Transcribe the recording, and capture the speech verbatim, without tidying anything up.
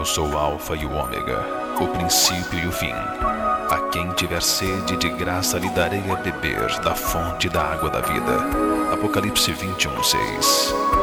Eu sou o Alfa e o Ômega, o princípio e o fim. A quem tiver sede, de graça lhe darei a beber da fonte da água da vida. Apocalipse vinte e um, seis.